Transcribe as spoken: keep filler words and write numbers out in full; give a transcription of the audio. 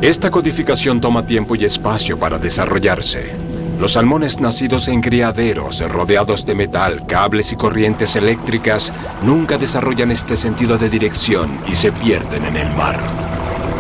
Esta codificación toma tiempo y espacio para desarrollarse. Los salmones nacidos en criaderos, rodeados de metal, cables y corrientes eléctricas, nunca desarrollan este sentido de dirección y se pierden en el mar.